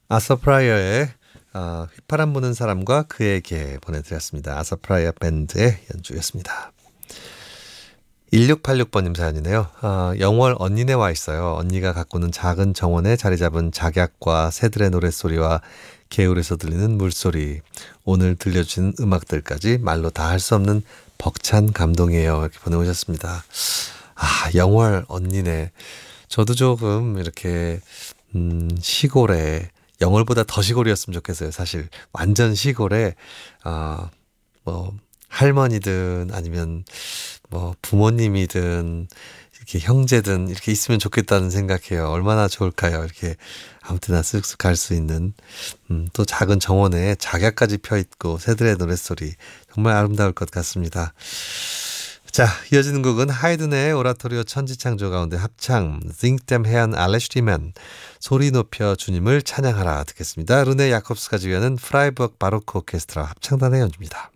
아서프라이어의 휘파람 부는 사람과 그에게 보내드렸습니다. 아서프라이어 밴드의 연주였습니다. 1686번님 사연이네요. 영월 언니네 와 있어요. 언니가 가꾸는 작은 정원에 자리 잡은 작약과 새들의 노랫소리와 개울에서 들리는 물소리, 오늘 들려주신 음악들까지 말로 다 할 수 없는 벅찬 감동이에요. 이렇게 보내오셨습니다. 영월 언니네. 저도 조금 이렇게 시골에 영월보다 더 시골이었으면 좋겠어요. 사실 완전 시골에 뭐 할머니든 아니면 뭐 부모님이든 이렇게 형제든 이렇게 있으면 좋겠다는 생각해요. 얼마나 좋을까요? 이렇게 아무 때나 쓱쓱 갈 수 있는 또 작은 정원에 작야까지 펴 있고 새들의 노랫소리 정말 아름다울 것 같습니다. 자, 이어지는 곡은 하이든의 오라토리오 천지창조 가운데 합창 Sing dem Herrn alle Stimmen, 소리 높여 주님을 찬양하라 듣겠습니다. 르네 야콥스가 지휘하는 프라이부르크 바로크 오케스트라 합창단의 연주입니다.